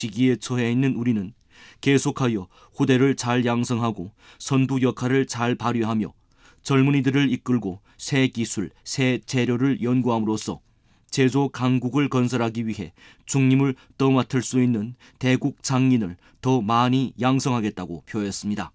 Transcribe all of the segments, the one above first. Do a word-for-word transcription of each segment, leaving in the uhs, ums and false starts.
시기에 처해 있는 우리는 계속하여 후대를 잘 양성하고 선두 역할을 잘 발휘하며 젊은이들을 이끌고 새 기술, 새 재료를 연구함으로써 제조 강국을 건설하기 위해 중림을 떠맡을 수 있는 대국 장인을 더 많이 양성하겠다고 표했습니다.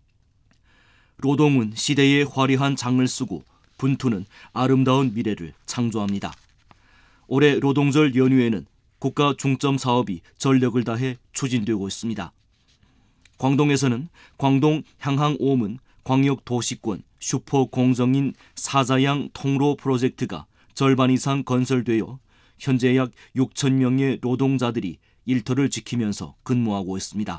노동은 시대의 화려한 장을 쓰고 분투는 아름다운 미래를 창조합니다. 올해 노동절 연휴에는 국가 중점 사업이 전력을 다해 추진되고 있습니다. 광동에서는 광동 향항 오문 광역도시권 슈퍼공정인 사자양 통로 프로젝트가 절반 이상 건설되어 현재 약 육천 명의 노동자들이 일터를 지키면서 근무하고 있습니다.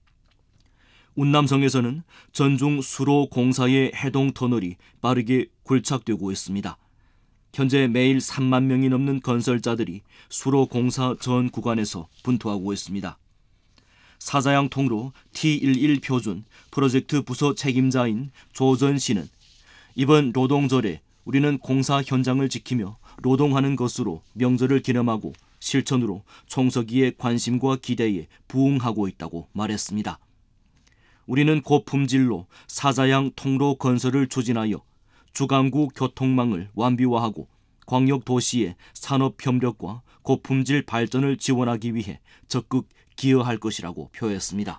운남성에서는 전중 수로 공사의 해동 터널이 빠르게 굴착되고 있습니다. 현재 매일 삼만 명이 넘는 건설자들이 수로 공사 전 구간에서 분투하고 있습니다. 사자양 통로 티 십일 표준 프로젝트 부서 책임자인 조전 씨는 이번 노동절에 우리는 공사 현장을 지키며 노동하는 것으로 명절을 기념하고 실천으로 총서기의 관심과 기대에 부응하고 있다고 말했습니다. 우리는 고품질로 사자양 통로 건설을 추진하여 주간구 교통망을 완비화하고 광역도시의 산업 협력과 고품질 발전을 지원하기 위해 적극 기여할 것이라고 표했습니다.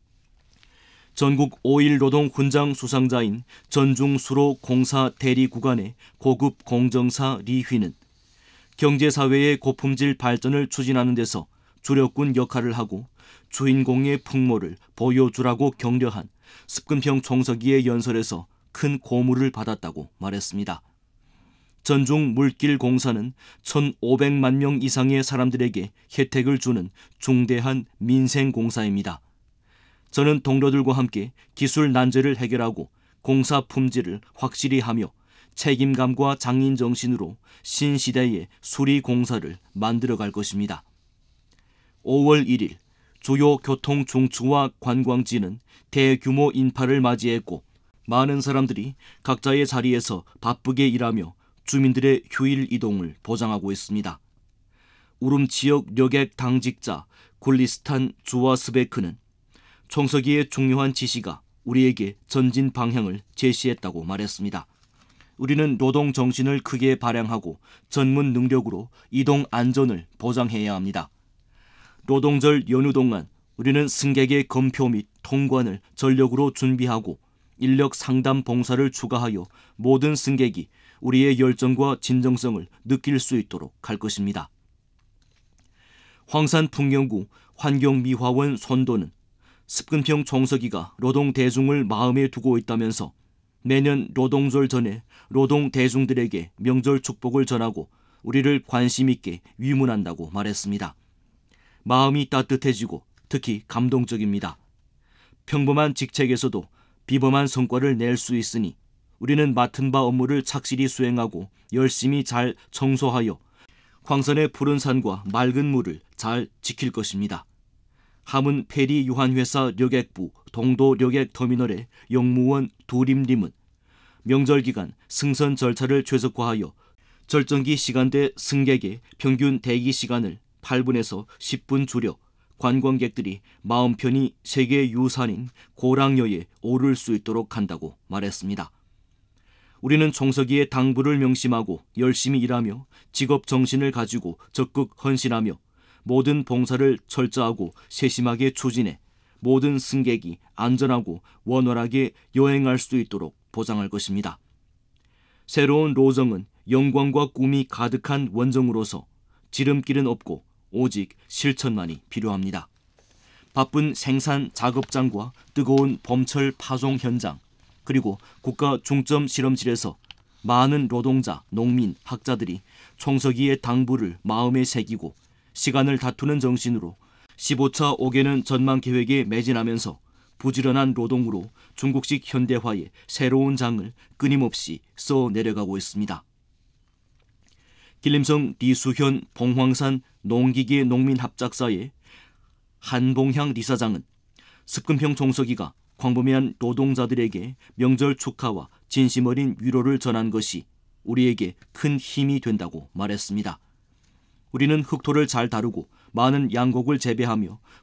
전국 오 일 노동 훈장 수상자인 전중수로 공사 대리 구간의 고급 공정사 리휘는 경제사회의 고품질 발전을 추진하는 데서 주력군 역할을 하고 주인공의 풍모를 보여주라고 격려한 습근평 총서기의 연설에서 큰 고무를 받았다고 말했습니다. 전중 물길 공사는 천오백만 명 이상의 사람들에게 혜택을 주는 중대한 민생 공사입니다. 저는 동료들과 함께 기술 난제를 해결하고 공사 품질을 확실히 하며 책임감과 장인 정신으로 신시대의 수리 공사를 만들어갈 것입니다. 오월 일일 주요 교통 중추와 관광지는 대규모 인파를 맞이했고 많은 사람들이 각자의 자리에서 바쁘게 일하며 주민들의 휴일 이동을 보장하고 있습니다. 우름 지역 여객 당직자 굴리스탄 주와스베크는 총서기의 중요한 지시가 우리에게 전진 방향을 제시했다고 말했습니다. 우리는 노동 정신을 크게 발양하고 전문 능력으로 이동 안전을 보장해야 합니다. 노동절 연휴 동안 우리는 승객의 검표 및 통관을 전력으로 준비하고 인력 상담 봉사를 추가하여 모든 승객이 우리의 열정과 진정성을 느낄 수 있도록 할 것입니다. 황산 풍경구 환경미화원 손도는 습근평 총서기가 노동대중을 마음에 두고 있다면서 매년 노동절 전에 노동대중들에게 명절 축복을 전하고 우리를 관심 있게 위문한다고 말했습니다. 마음이 따뜻해지고 특히 감동적입니다. 평범한 직책에서도 비범한 성과를 낼 수 있으니 우리는 맡은 바 업무를 착실히 수행하고 열심히 잘 청소하여 황산의 푸른 산과 맑은 물을 잘 지킬 것입니다. 함은 페리 유한회사 여객부 동도 여객터미널의 영무원 두림림은 명절 기간 승선 절차를 최적화하여 절정기 시간대 승객의 평균 대기 시간을 팔 분에서 십 분 줄여 관광객들이 마음 편히 세계 유산인 고랑여에 오를 수 있도록 한다고 말했습니다. 우리는 총서기의 당부를 명심하고 열심히 일하며 직업 정신을 가지고 적극 헌신하며 모든 봉사를 철저하고 세심하게 추진해 모든 승객이 안전하고 원활하게 여행할 수 있도록 보장할 것입니다. 새로운 로정은 영광과 꿈이 가득한 원정으로서 지름길은 없고 오직 실천만이 필요합니다. 바쁜 생산 작업장과 뜨거운 봄철 파송 현장, 그리고 국가 중점 실험실에서 많은 노동자, 농민, 학자들이 총서기의 당부를 마음에 새기고 시간을 다투는 정신으로 십오 차 오 개년 전망 계획에 매진하면서 부지런한 노동으로 중국식 현대화의 새로운 장을 끊임없이 써 내려가고 있습니다. 길림성 리수현 봉황산 농기계 농민합작사의 한봉향 리사장은 습근평 총서기가 광범위한 노동자들에게 명절 축하와 진심 어린 위로를 전한 것이 우리에게 큰 힘이 된다고 말했습니다. 우리는 흑토를 잘 다루고 많은 양곡을 재배하며